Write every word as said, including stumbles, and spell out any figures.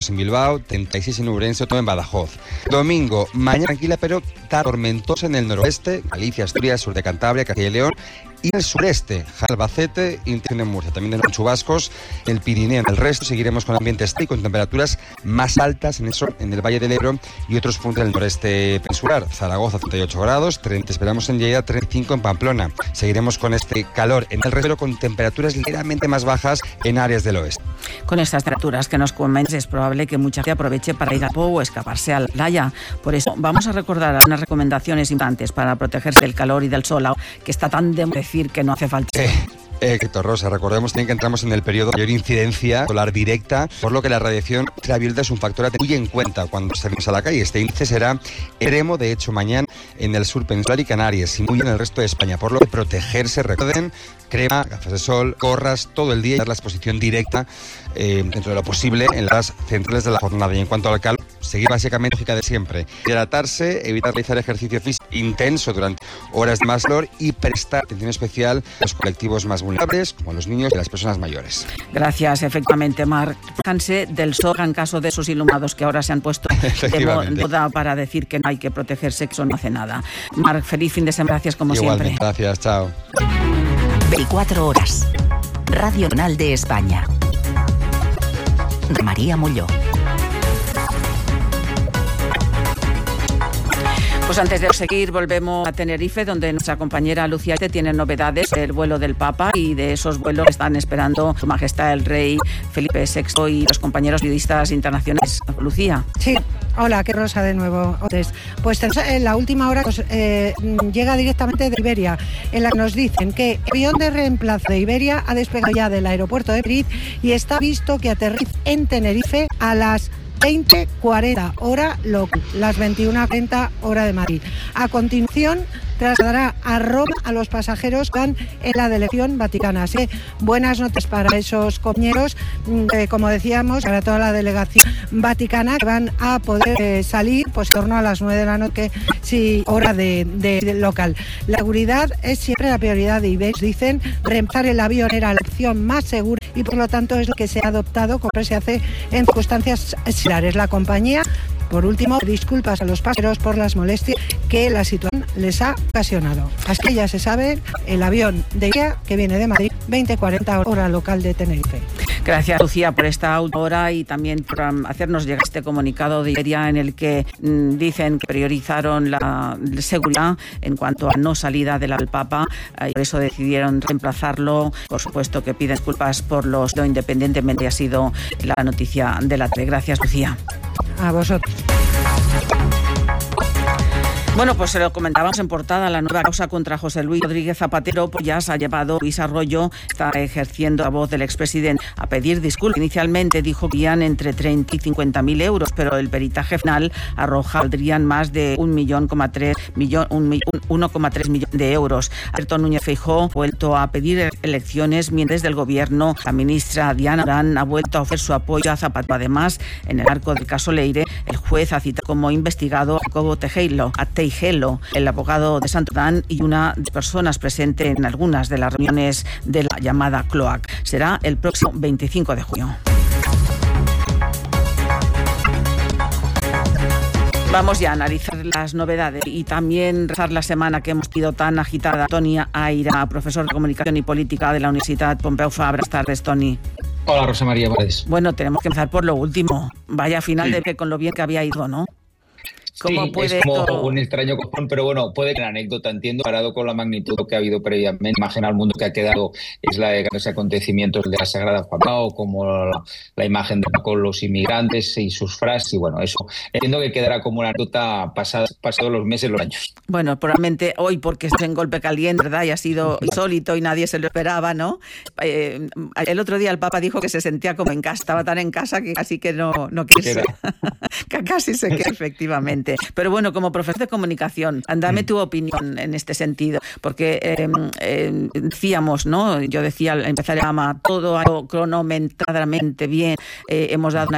grados en Bilbao, treinta y seis en Ourense, todo en Badajoz. Domingo, mañana tranquila pero tormentosa en el noroeste, Galicia, Asturias, sur de Cantabria, Castilla y León. Y el sureste, Albacete y en Murcia. También en los chubascos, el Pirineo. En el resto seguiremos con ambientes y con temperaturas más altas en eso, en el Valle del Ebro y otros puntos del noreste peninsular. Zaragoza, treinta y ocho grados, treinta esperamos en Lleida, treinta y cinco en Pamplona. Seguiremos con este calor en el resto, con temperaturas ligeramente más bajas en áreas del oeste. Con estas temperaturas que nos comentas, es probable que mucha gente aproveche para ir a Po o escaparse a la playa. Por eso vamos a recordar algunas recomendaciones importantes para protegerse del calor y del sol, que está tan de decir que no hace falta. Eh. Eh, Héctor Rosa, recordemos también que entramos en el periodo de mayor incidencia solar directa, por lo que la radiación ultravioleta es un factor a tener muy en cuenta cuando salimos a la calle. Este índice será extremo, de hecho, mañana en el sur peninsular y Canarias y muy en el resto de España, por lo que protegerse, recuerden, crema, gafas de sol, gorras todo el día y dar la exposición directa eh, dentro de lo posible en las centrales de la jornada. Y en cuanto al calor, seguir básicamente la lógica de siempre, hidratarse, evitar realizar ejercicio físico intenso durante horas de más calor y prestar atención especial a los colectivos más vulnerables, como los niños y las personas mayores. Gracias, efectivamente, Marc. Protéjanse del sol en caso de esos iluminados que ahora se han puesto de moda para decir que no hay que protegerse, que eso no hace nada. Marc, feliz fin de semana. Gracias como Igualmente, siempre. Gracias, chao. veinticuatro horas. Radio Nacional de España. María Molló. Pues antes de seguir, volvemos a Tenerife, donde nuestra compañera Lucía tiene novedades del vuelo del Papa y de esos vuelos que están esperando Su Majestad el Rey Felipe sexto y los compañeros periodistas internacionales. Lucía. Sí. Hola, qué Rosa de nuevo. Pues en la última hora pues, eh, llega directamente de Iberia, en la que nos dicen que el avión de reemplazo de Iberia ha despegado ya del aeropuerto de Madrid y está visto que aterriza en Tenerife a las veinte cuarenta hora local, las veintiuna cuarenta hora de Madrid. A continuación trasladará a Roma a los pasajeros que van en la delegación vaticana. Así que buenas noticias para esos compañeros, eh, como decíamos, para toda la delegación vaticana, que van a poder eh, salir pues en torno a las nueve de la noche, sí, hora de, de, de local. La seguridad es siempre la prioridad de Iberia. Dicen, reemplazar el avión era la opción más segura y por lo tanto es lo que se ha adoptado, como se hace en circunstancias similares. La compañía, por último, disculpas a los pasajeros por las molestias que la situación les ha ocasionado. Así que ya se sabe, el avión de Iberia que viene de Madrid, veinte cuarenta hora local de Tenerife. Gracias, Lucía, por esta última hora y también por hacernos llegar este comunicado de Iberia en el que mmm, dicen que priorizaron la seguridad en cuanto a no salida del Papa eh, y por eso decidieron reemplazarlo. Por supuesto que piden disculpas por los lo independientemente ha sido la noticia de la tarde. Gracias, Lucía. A vosotros. Bueno, pues se lo comentábamos en portada, la nueva causa contra José Luis Rodríguez Zapatero, pues ya se ha llevado Luis Arroyo, está ejerciendo la voz del expresidente a pedir disculpas. Inicialmente dijo que iban entre treinta y cincuenta mil euros, pero el peritaje final arroja valdrían más de un millón coma tres millón, un, uno coma tres millón de euros. Alberto Núñez Feijóo ha vuelto a pedir elecciones, mientras del gobierno la ministra Diana Morán ha vuelto a ofrecer su apoyo a Zapatero. Además, en el marco del caso Leire, el juez ha citado como investigado a Jacobo Tejero, a Teijelo, el abogado de Santandán y una de las personas presentes en algunas de las reuniones de la llamada Cloac. Será el próximo veinticinco de junio. Vamos ya a analizar las novedades y también rezar la semana que hemos tenido tan agitada. Toni Aira, profesor de Comunicación y Política de la Universidad Pompeu Fabra. Buenas tardes, Toni. Hola, Rosa María. Bueno, tenemos que empezar por lo último. Vaya final de que con lo bien que había ido, ¿no? ¿Cómo sí, puede es como esto... un extraño cojón, pero bueno, puede que la anécdota, entiendo, parado con la magnitud que ha habido previamente, imagen al mundo que ha quedado es la de grandes acontecimientos de la Sagrada Familia, o como la, la imagen de con los inmigrantes y sus frases, y bueno, eso entiendo que quedará como una anécdota pasada, pasados los meses, los años. Bueno, probablemente hoy porque es en golpe caliente, ¿verdad? Y ha sido insólito y nadie se lo esperaba, ¿no? Eh, el otro día el Papa dijo que se sentía como en casa, estaba tan en casa que casi que no, no quiso. que casi se queda, efectivamente. Pero bueno, como profesor de comunicación, dame tu opinión en este sentido, porque eh, eh, decíamos, ¿no? Yo decía al empezar el programa, todo cronometradamente bien, eh, hemos dado una